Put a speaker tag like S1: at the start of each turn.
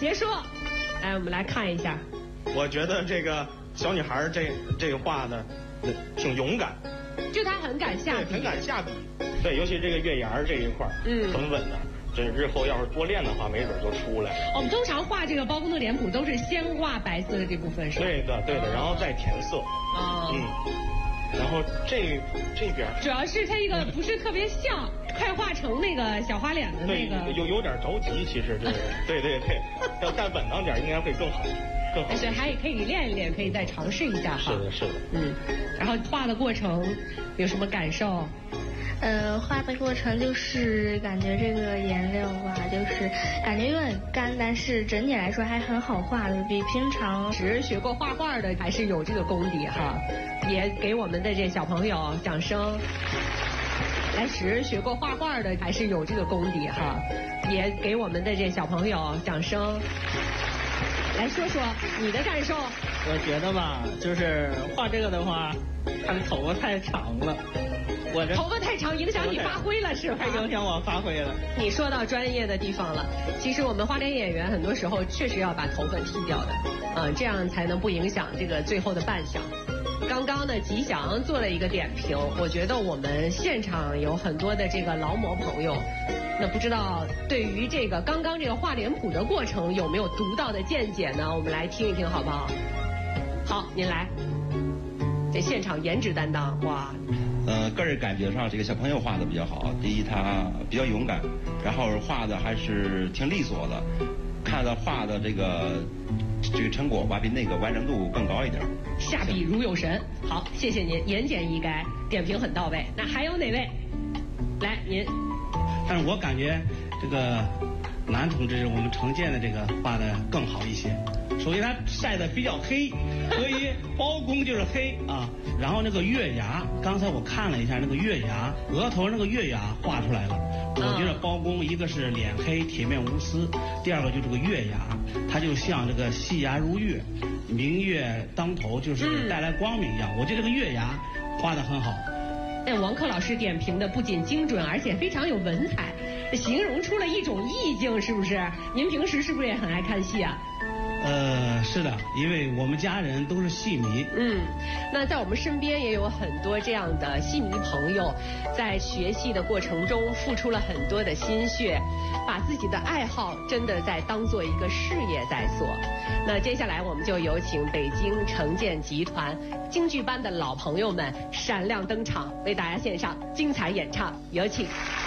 S1: 结束。来，我们来看一下。
S2: 我觉得这个小女孩这个画的挺勇敢，
S1: 就她很敢下笔，
S2: 对，很敢下笔。对，尤其这个月牙这一块，很稳的。这日后要是多练的话，没准就出来。
S1: 我们通常画这个包公的脸谱都是先画白色的这部分，是吧？
S2: 对的，对的，然后再填色。然后这边
S1: 主要是它一个不是特别像，快画成那个小花脸的那个，
S2: 有点着急，其实这个，对，要再稳当点应该会更好。
S1: 但是还可以练一练，可以再尝试一下哈。
S2: 是的。
S1: 然后画的过程有什么感受？
S3: 画的过程就是感觉这个颜料吧，就是感觉有点干，但是整体来说还很好画的，比平常
S1: 学过画画的还是有这个功底哈。也给我们的这小朋友掌声。来，学过画画的还是有这个功底哈。也给我们的这小朋友掌声。来说说你的感受。
S4: 我觉得吧，就是画这个的话，他的头发太长了。我这
S1: 头发太长影响你发挥了是吧？
S4: 太影响我发挥了。
S1: 你说到专业的地方了。其实我们花脸演员很多时候确实要把头发剃掉的，这样才能不影响这个最后的扮相。刚刚呢，吉祥做了一个点评，我觉得我们现场有很多的这个劳模朋友，那不知道对于这个刚刚这个画脸谱的过程有没有独到的见解呢？我们来听一听好不好？好，您来。这现场颜值担当，哇！
S5: 个人感觉上这个小朋友画的比较好。第一，他比较勇敢，然后画的还是挺利索的，看到画的这个成果吧，比那个完成度更高一点。
S1: 下笔如有神。好，谢谢您，言简意赅，点评很到位。那还有哪位？来，您。
S6: 但是我感觉这个男同志我们常见的这个画的更好一些。首先他晒得比较黑，所以包公就是黑啊。然后那个月牙，刚才我看了一下那个月牙，额头那个月牙画出来了。我觉得包公一个是脸黑铁面无私，第二个就这个月牙，它就像这个细牙如月，明月当头，就是带来光明一样。我觉得这个月牙画得很好。
S1: 王克老师点评的不仅精准，而且非常有文采，形容出了一种意境，是不是？您平时是不是也很爱看戏啊？
S6: 是的，因为我们家人都是戏迷。
S1: 那在我们身边也有很多这样的戏迷朋友，在学戏的过程中付出了很多的心血，把自己的爱好真的在当做一个事业在做。那接下来我们就有请北京城建集团京剧班的老朋友们闪亮登场，为大家献上精彩演唱，有请。